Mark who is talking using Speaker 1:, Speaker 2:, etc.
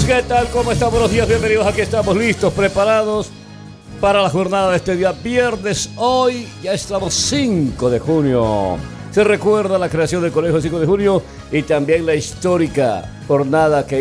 Speaker 1: ¿Qué tal? ¿Cómo están? Buenos días, bienvenidos. Aquí estamos listos, preparados para la jornada de este día viernes. Hoy ya estamos 5 de junio. Se recuerda la creación del Colegio 5 de junio y también la histórica jornada que